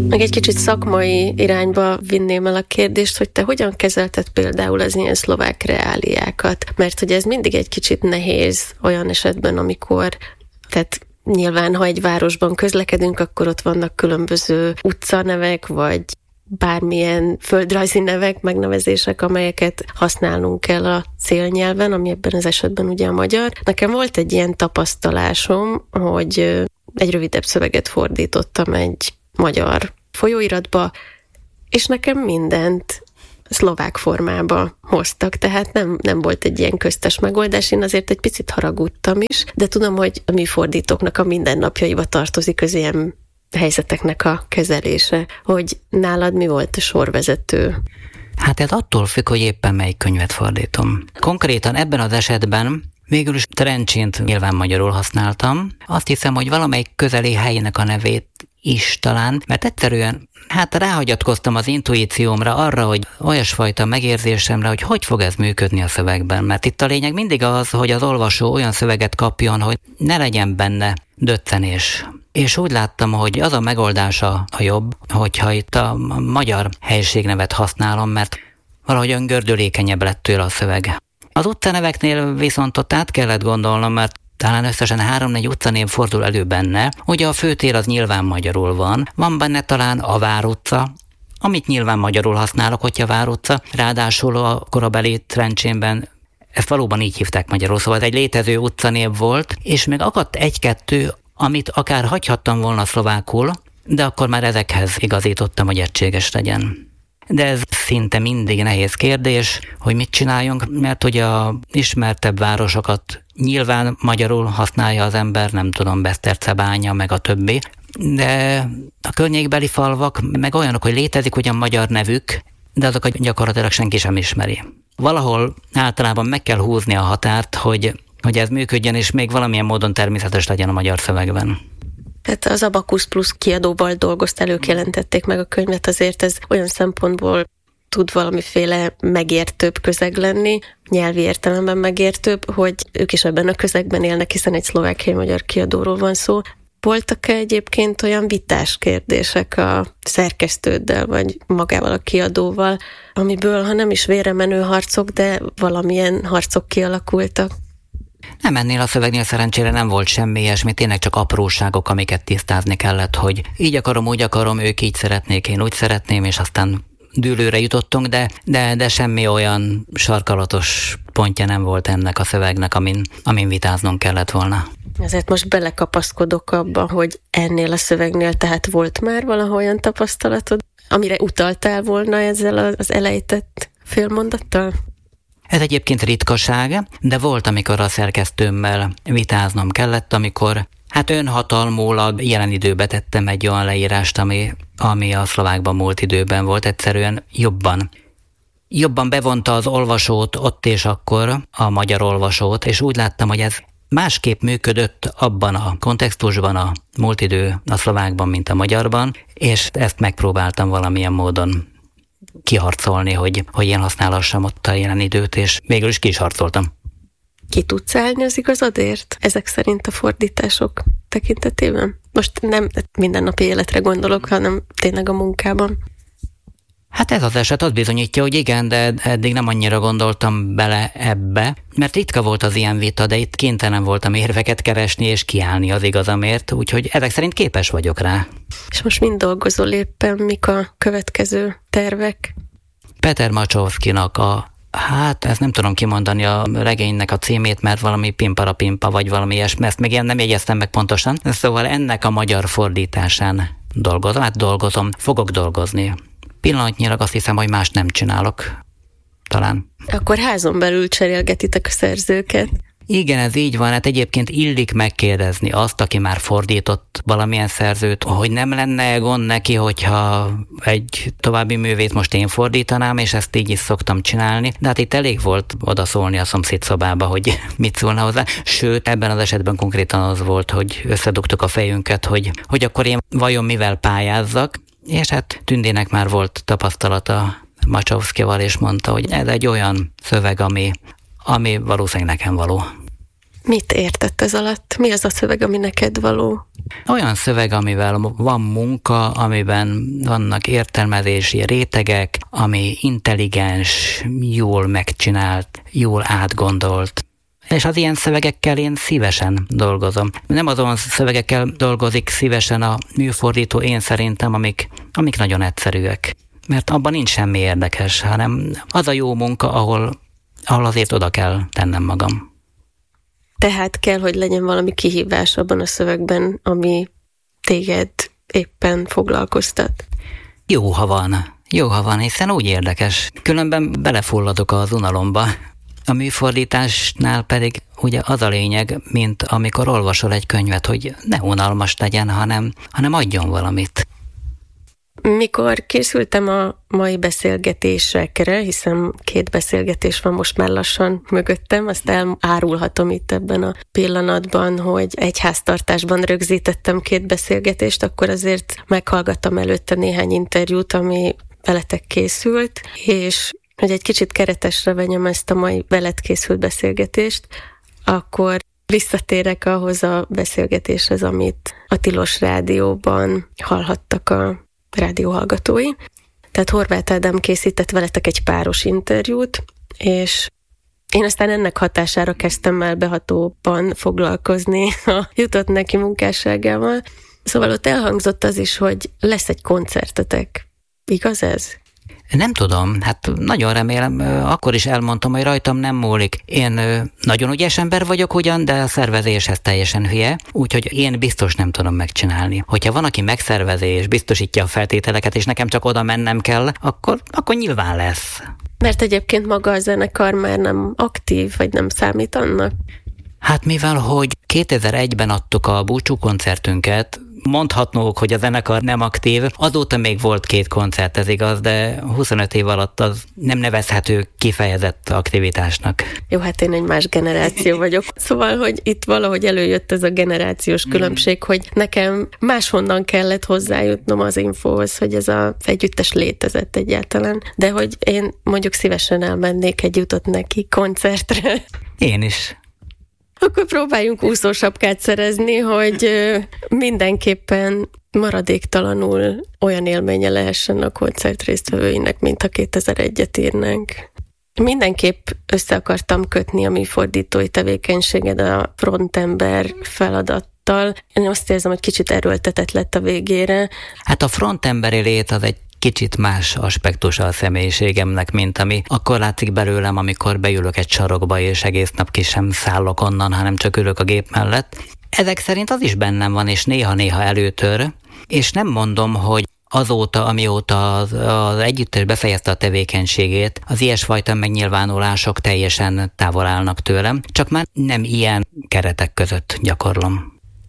Meg egy kicsit szakmai irányba vinném el a kérdést, hogy te hogyan kezelted például az ilyen szlovák reáliákat? Mert hogy ez mindig egy kicsit nehéz olyan esetben, amikor, tehát nyilván, ha egy városban közlekedünk, akkor ott vannak különböző utcanevek, vagy bármilyen földrajzi nevek, megnevezések, amelyeket használnunk kell a célnyelven, ami ebben az esetben ugye a magyar. Nekem volt egy ilyen tapasztalásom, hogy egy rövidebb szöveget fordítottam egy magyar folyóiratba, és nekem mindent szlovák formába hoztak, tehát nem volt egy ilyen köztes megoldás. Én azért egy picit haragudtam is, de tudom, hogy a mi fordítóknak a mindennapjaiba tartozik az ilyen helyzeteknek a kezelése. Hogy nálad mi volt a sorvezető? Hát ez attól függ, hogy éppen melyik könyvet fordítom. Konkrétan ebben az esetben végül is Trencsint nyilván magyarul használtam. Azt hiszem, hogy valamelyik közeli helynek a nevét is talán, mert egyszerűen ráhagyatkoztam az intuíciómra arra, hogy olyasfajta megérzésemre, hogy fog ez működni a szövegben. Mert itt a lényeg mindig az, hogy az olvasó olyan szöveget kapjon, hogy ne legyen benne döccenés. És úgy láttam, hogy az a megoldása a jobb, hogyha itt a magyar helyiségnevet használom, mert valahogy öngördülékenyebb lett tőle a szöveg. Az utcaneveknél viszont ott át kellett gondolnom, mert talán összesen 3-4 utcanév fordul elő benne. Ugye a főtér az nyilván magyarul van benne talán a Vár utca, amit nyilván magyarul használok, hogyha Vár utca, ráadásul a korabeli Trencsénben ezt valóban így hívták magyarul, szóval ez egy létező utcanév volt, és még akadt 1-2, amit akár hagyhattam volna szlovákul, de akkor már ezekhez igazítottam, hogy egységes legyen. De ez szinte mindig nehéz kérdés, hogy mit csináljunk, mert ugye a ismertebb városokat nyilván magyarul használja az ember, nem tudom, Besztercebánya, meg a többi, de a környékbeli falvak meg olyanok, hogy létezik ugyan magyar nevük, de azokat gyakorlatilag senki sem ismeri. Valahol általában meg kell húzni a határt, hogy ez működjön, és még valamilyen módon természetes legyen a magyar szövegben. Tehát az Abacus Plus kiadóval dolgoztál, ők jelentették meg a könyvet, azért ez olyan szempontból tud valamiféle megértőbb közeg lenni, nyelvi értelemben megértőbb, hogy ők is ebben a közegben élnek, hiszen egy szlovákiai-magyar kiadóról van szó. Voltak-e egyébként olyan vitás kérdések a szerkesztőddel, vagy magával a kiadóval, amiből, ha nem is véremenő harcok, de valamilyen harcok kialakultak? Nem, ennél a szövegnél szerencsére nem volt semmi ilyesmi, tényleg csak apróságok, amiket tisztázni kellett, hogy így akarom, úgy akarom, ők így szeretnék, én úgy szeretném, és aztán dűlőre jutottunk, de semmi olyan sarkalatos pontja nem volt ennek a szövegnek, amin vitáznunk kellett volna. Ezért most belekapaszkodok abba, hogy ennél a szövegnél tehát volt már valahol olyan tapasztalatod, amire utaltál volna ezzel az elejtett félmondattal? Ez egyébként ritkaság, de volt, amikor a szerkesztőmmel vitáznom kellett, amikor önhatalmulag jelen időbe tettem egy olyan leírást, ami a szlovákban múlt időben volt, egyszerűen jobban bevonta az olvasót ott és akkor, a magyar olvasót, és úgy láttam, hogy ez másképp működött abban a kontextusban a múlt idő a szlovákban, mint a magyarban, és ezt megpróbáltam valamilyen módon kiharcolni, hogy én használhassam ott a jelen időt, és végül is ki is harcoltam. Ki tudsz állni az igazadért? Ezek szerint a fordítások tekintetében? Most nem mindennapi életre gondolok, hanem tényleg a munkában. Hát ez az eset azt bizonyítja, hogy igen, de eddig nem annyira gondoltam bele ebbe, mert ritka volt az ilyen vita, de itt kénytelen voltam érveket keresni és kiállni az igazamért, úgyhogy ezek szerint képes vagyok rá. És most mind dolgozol éppen, mik a következő tervek? Peter Macsovszkinak ezt nem tudom kimondani a regénynek a címét, mert valami Pimparapimpa, vagy valami ilyesmi, ezt még ilyen nem jegyeztem meg pontosan. Szóval ennek a magyar fordításán dolgozom, fogok dolgozni. Pillanatnyilag azt hiszem, hogy más nem csinálok. Talán. Akkor házon belül cserélgetitek a szerzőket. Igen, ez így van. Hát egyébként illik megkérdezni azt, aki már fordított valamilyen szerzőt, hogy nem lenne gond neki, hogyha egy további művét most én fordítanám, és ezt így is szoktam csinálni. De hát itt elég volt odaszólni a szomszéd szobába, hogy mit szólna hozzá. Sőt, ebben az esetben konkrétan az volt, hogy összedugtuk a fejünket, hogy akkor én vajon mivel pályázzak, és hát Tündének már volt tapasztalata Macsovszkival, és mondta, hogy ez egy olyan szöveg, ami valószínűleg nekem való. Mit értett ez alatt? Mi az a szöveg, ami neked való? Olyan szöveg, amivel van munka, amiben vannak értelmezési rétegek, ami intelligens, jól megcsinált, jól átgondolt. És az ilyen szövegekkel én szívesen dolgozom. Nem azon szövegekkel dolgozik szívesen a műfordító, én szerintem, amik nagyon egyszerűek. Mert abban nincs semmi érdekes, hanem az a jó munka, ahol azért oda kell tennem magam. Tehát kell, hogy legyen valami kihívás abban a szövegben, ami téged éppen foglalkoztat. Jó, ha van, hiszen úgy érdekes. Különben belefulladok az unalomba. A műfordításnál pedig ugye az a lényeg, mint amikor olvasol egy könyvet, hogy ne unalmas legyen, hanem adjon valamit. Mikor készültem a mai beszélgetésekre, hiszen 2 beszélgetés van most már lassan mögöttem, azt elárulhatom itt ebben a pillanatban, hogy egy háztartásban rögzítettem 2 beszélgetést, akkor azért meghallgattam előtte néhány interjút, ami veletek készült, és hogy egy kicsit keretesre vegyem ezt a mai veled készült beszélgetést, akkor visszatérek ahhoz a beszélgetéshez, amit a Tilos Rádióban hallhattak a rádióhallgatói. Tehát Horváth Ádám készített veletek egy páros interjút, és én aztán ennek hatására kezdtem el behatóban foglalkozni a jutott neki munkásságával. Szóval ott elhangzott az is, hogy lesz egy koncertetek. Igaz ez? Nem tudom, hát nagyon remélem, akkor is elmondtam, hogy rajtam nem múlik. Én nagyon ügyes ember vagyok ugyan, de a szervezéshez teljesen hülye, úgyhogy én biztos nem tudom megcsinálni. Hogyha van, aki megszervezi és biztosítja a feltételeket, és nekem csak oda mennem kell, akkor nyilván lesz. Mert egyébként maga a zenekar már nem aktív, vagy nem számít annak? Hát mivel, hogy 2001-ben adtuk a búcsú koncertünket, mondhatnók, hogy a zenekar nem aktív. Azóta még volt 2 koncert, ez igaz, de 25 év alatt az nem nevezhető kifejezett aktivitásnak. Jó, hát én egy más generáció vagyok. Szóval, hogy itt valahogy előjött ez a generációs különbség, hogy nekem máshonnan kellett hozzájutnom az infóhoz, hogy ez az együttes létezett egyáltalán. De hogy én mondjuk szívesen elmennék egy jutott neki koncertre. Én is. Akkor próbáljunk úszósapkát szerezni, hogy mindenképpen maradéktalanul olyan élménye lehessen a koncert résztvevőinek, mint ha 2001-et írnánk. Mindenképp össze akartam kötni a műfordítói tevékenységed a frontember feladattal. Én azt érzem, hogy kicsit erőltetett lett a végére. Hát a frontemberi lét az egy kicsit más aspektusa a személyiségemnek, mint ami akkor látszik belőlem, amikor beülök egy sarokba, és egész nap ki sem szállok onnan, hanem csak ülök a gép mellett. Ezek szerint az is bennem van, és néha-néha előtör, és nem mondom, hogy azóta, amióta az együttes befejezte a tevékenységét, az ilyesfajta megnyilvánulások teljesen távol állnak tőlem, csak már nem ilyen keretek között gyakorlom.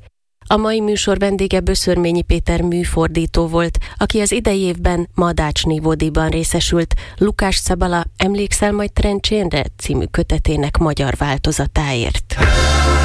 A mai műsor vendége Böszörményi Péter műfordító volt, aki az idei évben Madács Nívódíjban részesült Lukács Szabala Emlékszel majd Trencsénre című kötetének magyar változatáért.